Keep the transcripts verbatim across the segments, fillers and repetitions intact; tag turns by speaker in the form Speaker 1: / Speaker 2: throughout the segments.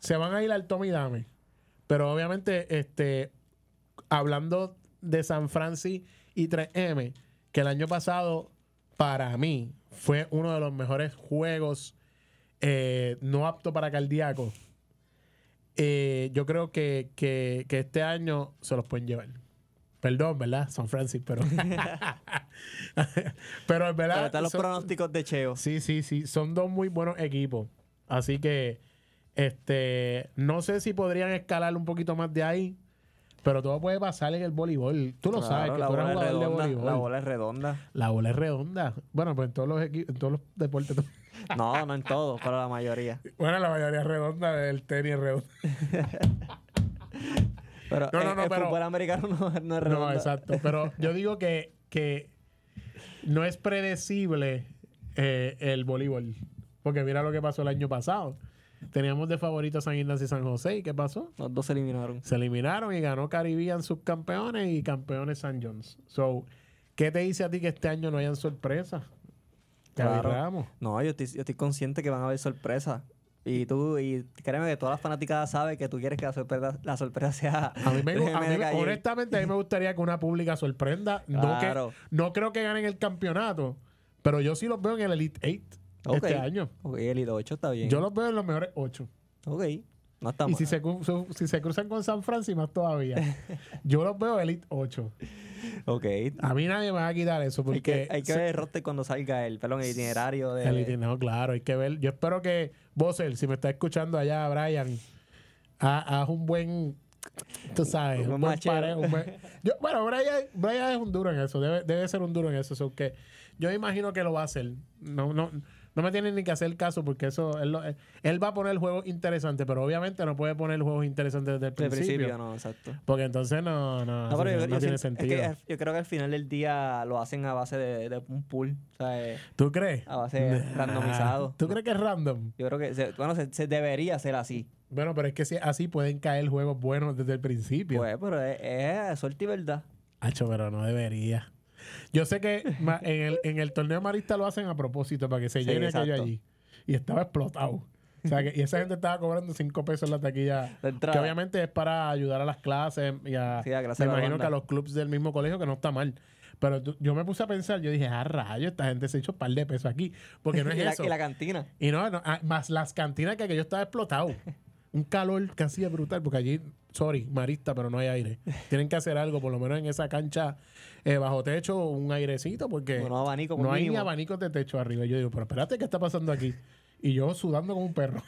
Speaker 1: se van a ir al tome y dame. Pero obviamente, este, hablando de San Francisco y tres eme, que el año pasado, para mí, fue uno de los mejores juegos eh, no apto para cardíacos. Eh, yo creo que, que, que este año se los pueden llevar. Perdón, ¿verdad? San Francisco, pero... pero es verdad...
Speaker 2: Pero están los
Speaker 1: son,
Speaker 2: pronósticos de Cheo.
Speaker 1: Sí, sí, sí. Son dos muy buenos equipos. Así que... este no sé si podrían escalar un poquito más de ahí, pero todo puede pasar en el voleibol. Tú lo
Speaker 2: Claro,
Speaker 1: sabes, que
Speaker 2: la
Speaker 1: tú eres
Speaker 2: bola es
Speaker 1: jugador de
Speaker 2: redonda,
Speaker 1: voleibol.
Speaker 2: la bola es redonda.
Speaker 1: La bola es redonda. Bueno, pues en todos los equipos, en todos los deportes...
Speaker 2: No, no en todos, pero la mayoría.
Speaker 1: Bueno, la mayoría es redonda, el tenis es redondo.
Speaker 2: Pero
Speaker 1: No, no,
Speaker 2: el,
Speaker 1: no,
Speaker 2: el
Speaker 1: pero-
Speaker 2: fútbol americano no, no es redondo.
Speaker 1: No, exacto. Pero yo digo que, que no es predecible eh, el voleibol. Porque mira lo que pasó el año pasado. Teníamos de favorito a San Ignacio y San José. ¿Y qué pasó?
Speaker 2: Los dos se eliminaron.
Speaker 1: Se eliminaron y ganó Caribbean subcampeones y campeones San John's. So, ¿qué te dice a ti que este año no hayan sorpresas?
Speaker 2: Claro.
Speaker 1: Gaby Ramos.
Speaker 2: No, yo estoy, yo estoy consciente que van a haber sorpresas. Y tú, y créeme que todas las fanaticadas saben que tú quieres que la sorpresa, la sorpresa sea
Speaker 1: A mí me,
Speaker 2: G M
Speaker 1: a mí
Speaker 2: de
Speaker 1: me-
Speaker 2: Calle.
Speaker 1: honestamente, a mí me gustaría que una pública sorprenda. No,
Speaker 2: Claro.
Speaker 1: que, no creo que ganen el campeonato, pero yo sí los veo en el Elite ocho
Speaker 2: Ok.
Speaker 1: este año.
Speaker 2: Ok, el I D ocho está bien.
Speaker 1: Yo los veo en los mejores ocho.
Speaker 2: Ok, no está
Speaker 1: Y
Speaker 2: mal.
Speaker 1: si se, cru- su- si se cruzan con San Francisco, más todavía. Yo los veo Elite ocho.
Speaker 2: Ok.
Speaker 1: A mí nadie me va a quitar eso
Speaker 2: Hay
Speaker 1: porque...
Speaker 2: que, hay que
Speaker 1: se-
Speaker 2: ver el roster cuando salga el, perdón, el itinerario de...
Speaker 1: el iti- no, claro, hay que ver. Yo espero que Bosel, si me está escuchando allá, Brian, ha- haz un buen... Tú sabes,
Speaker 2: Un
Speaker 1: un
Speaker 2: buen
Speaker 1: buen
Speaker 2: machero.
Speaker 1: parejo. un buen- Yo- bueno, Brian, Brian es un duro en eso. Debe, debe ser un duro en eso. So que yo imagino que lo va a hacer. No, no, no me tienen ni que hacer caso porque eso él, lo- él va a poner juegos interesantes, pero obviamente no puede poner juegos interesantes desde el
Speaker 2: De
Speaker 1: principio.
Speaker 2: principio, no, exacto.
Speaker 1: Porque entonces no, no,
Speaker 2: No, pero
Speaker 1: así
Speaker 2: yo,
Speaker 1: que no
Speaker 2: yo
Speaker 1: tiene
Speaker 2: siento- es
Speaker 1: sentido.
Speaker 2: que al- yo creo que al final del día lo hacen a base de, de un pool, o sea, eh,
Speaker 1: ¿Tú crees?
Speaker 2: a base
Speaker 1: Nah.
Speaker 2: randomizado.
Speaker 1: ¿Tú crees que es random?
Speaker 2: Yo creo que, se- bueno, se, se debería hacer así.
Speaker 1: Bueno, pero es que si así pueden caer juegos buenos desde el principio.
Speaker 2: Pues, pero es, es suerte y verdad.
Speaker 1: Hacho, pero no debería. Yo sé que ma- en el, en el torneo marista lo hacen a propósito para que se
Speaker 2: Sí,
Speaker 1: llene aquello
Speaker 2: exacto.
Speaker 1: allí. Y estaba explotado. O sea, que, y esa gente estaba cobrando cinco pesos en la taquilla.
Speaker 2: La entrada.
Speaker 1: Que obviamente es para ayudar a las clases y a,
Speaker 2: Sí, a clase
Speaker 1: me
Speaker 2: de
Speaker 1: imagino
Speaker 2: banda.
Speaker 1: que a los clubs del mismo colegio, que no está mal. Pero tú- yo me puse a pensar, yo dije, ah, rayo, esta gente se ha hecho un par de pesos aquí. Porque no es
Speaker 2: y, la,
Speaker 1: eso.
Speaker 2: y la cantina.
Speaker 1: Y no, no, ah, más las cantinas que aquello estaba explotado. Un calor casi brutal, porque allí, sorry, marista, pero no hay aire. Tienen que hacer algo, por lo menos en esa cancha eh, bajo techo, un airecito, porque
Speaker 2: Bueno, abanico por
Speaker 1: no hay ni
Speaker 2: mínimo.
Speaker 1: abanicos de techo arriba. Yo digo, pero espérate, ¿qué está pasando aquí? Y yo sudando como un perro.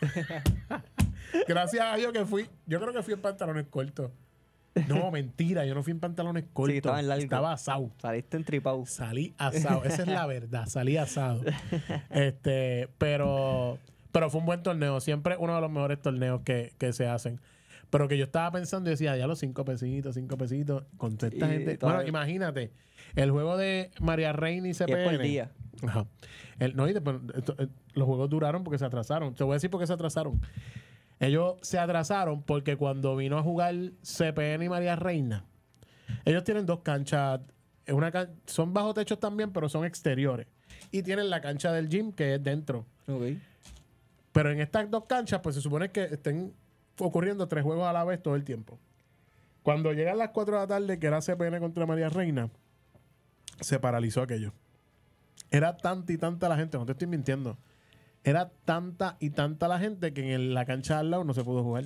Speaker 1: Gracias a Dios que fui, yo creo que fui en pantalones cortos. No, mentira, yo no fui en pantalones cortos.
Speaker 2: estaba en largo.
Speaker 1: Estaba asado.
Speaker 2: Saliste en tripau.
Speaker 1: Salí asado, esa es la verdad, salí asado. Este, pero, pero fue un buen torneo, siempre uno de los mejores torneos que, que se hacen. Pero que yo estaba pensando y decía, ya los cinco pesitos, cinco pesitos, con toda esta
Speaker 2: Y
Speaker 1: gente.
Speaker 2: todavía-
Speaker 1: Bueno, imagínate, el juego de María Reina y
Speaker 2: Y
Speaker 1: C
Speaker 2: es
Speaker 1: P
Speaker 2: por
Speaker 1: N.
Speaker 2: día.
Speaker 1: Ajá. El, no, y después, esto, eh, los juegos duraron porque se atrasaron. Te voy a decir por qué se atrasaron. Ellos se atrasaron porque cuando vino a jugar C P N y María Reina, ellos tienen dos canchas. Una can- son bajo techos también, pero son exteriores. Y tienen la cancha del gym, que es dentro.
Speaker 2: Ok.
Speaker 1: Pero en estas dos canchas, pues se supone que estén ocurriendo tres juegos a la vez todo el tiempo. Cuando llegan las cuatro de la tarde, que era C P N contra María Reina, se paralizó aquello. Era tanta y tanta la gente, no te estoy mintiendo. Era tanta y tanta la gente que en el- la cancha al lado no se pudo jugar.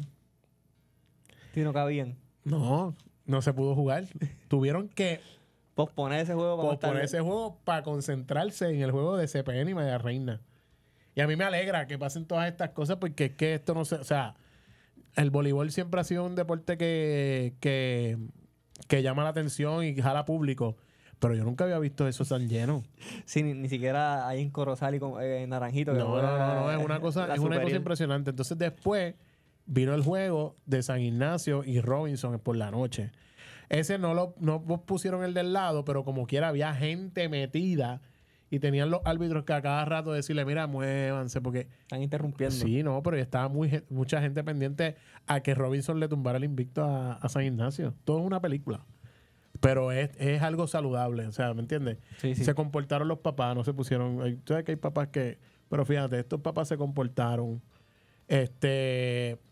Speaker 2: Si no cabían.
Speaker 1: No, no se pudo jugar. Tuvieron que
Speaker 2: Posponer ese juego para
Speaker 1: posponer
Speaker 2: estar-
Speaker 1: ese juego para concentrarse en el juego de C P N y María Reina. Y a mí me alegra que pasen todas estas cosas porque es que esto no se... O sea, el voleibol siempre ha sido un deporte que, que, que llama la atención y jala público. Pero yo nunca había visto eso tan lleno.
Speaker 2: Sí, ni, ni siquiera ahí en Corozal y con, eh, en Naranjito. que
Speaker 1: No,
Speaker 2: fue
Speaker 1: no, no, no, es una cosa,
Speaker 2: la
Speaker 1: es una cosa
Speaker 2: superior.
Speaker 1: impresionante. Entonces después vino el juego de San Ignacio y Robinson por la noche. Ese no lo no pusieron el del lado, pero como quiera había gente metida y tenían los árbitros que a cada rato decirle, mira, muévanse, porque
Speaker 2: Están interrumpiendo.
Speaker 1: sí, no, pero ya estaba muy, gen- mucha gente pendiente a que Robinson le tumbara el invicto a, a San Ignacio. Todo es una película. Pero es, es algo saludable, o sea, ¿me entiendes?
Speaker 2: Sí, sí.
Speaker 1: Se comportaron los papás, no se pusieron... hay- Tú sabes que hay papás que... Pero fíjate, estos papás se comportaron. Este...